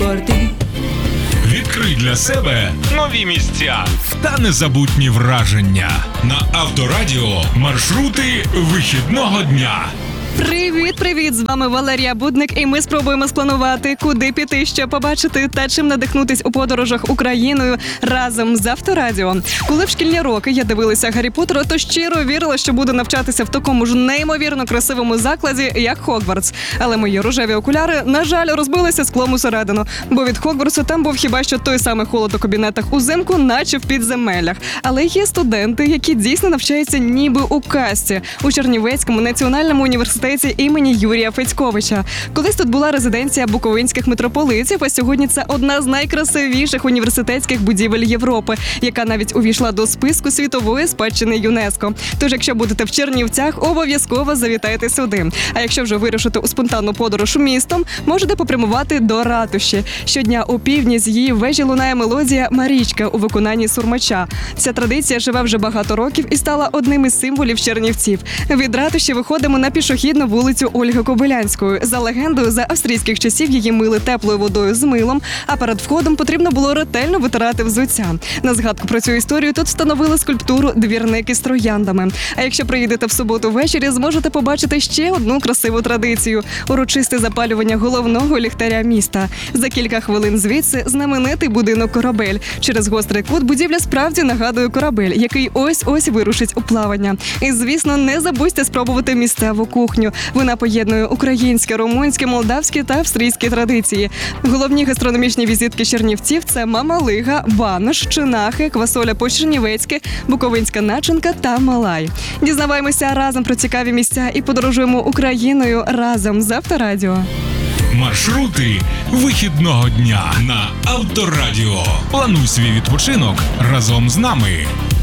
por ti. Відкрий для себе нові місця та незабутні враження. На Авторадіо маршрути вихідного дня. Привіт! З вами Валерія Будник, і ми спробуємо спланувати, куди піти, що побачити та чим надихнутись у подорожах Україною разом з Авторадіо. Коли в шкільні роки я дивилася Гаррі Поттера, то щиро вірила, що буду навчатися в такому ж неймовірно красивому закладі, як Хогвартс. Але мої рожеві окуляри, на жаль, розбилися склом усередину, бо від Хогвартсу там був хіба що той самий холод у кабінетах узимку, наче в підземеллях. Але є студенти, які дійсно навчаються ніби у казці у Чернівецькому національному університеті імені Юрія Федьковича. Колись тут була резиденція буковинських митрополитів, а сьогодні це одна з найкрасивіших університетських будівель Європи, яка навіть увійшла до списку світової спадщини ЮНЕСКО. Тож, якщо будете в Чернівцях, обов'язково завітайте сюди. А якщо вже вирушите у спонтанну подорож містом, можете попрямувати до ратуші. Щодня у півдні з її вежі лунає мелодія «Марічка» у виконанні Сурмача. Ця традиція живе вже багато років і стала одним із символів чернівців. Від ратуші виходимо на пішохідну вулицю Ольги Кобилянської. За легендою, за австрійських часів її мили теплою водою з милом, а перед входом потрібно було ретельно витирати взуття. На згадку про цю історію тут встановили скульптуру «Двірники з трояндами». А якщо приїдете в суботу ввечері, зможете побачити ще одну красиву традицію – урочисте запалювання головного ліхтаря міста. За кілька хвилин звідси знаменитий будинок «Корабель». Через гострий кут будівля справді нагадує корабель, який ось-ось вирушить у плавання. І, звісно, не забудьте спробувати місцеву кухню. Вона поєднує українське, румунське, молдавське та австрійські традиції. Головні гастрономічні візитки чернівців – це мамалига, банош, чинахи, квасоля по-чернівецьки, буковинська начинка та малай. Дізнаваємося разом про цікаві місця і подорожуємо Україною разом з Авторадіо. Маршрути вихідного дня на Авторадіо. Плануй свій відпочинок разом з нами.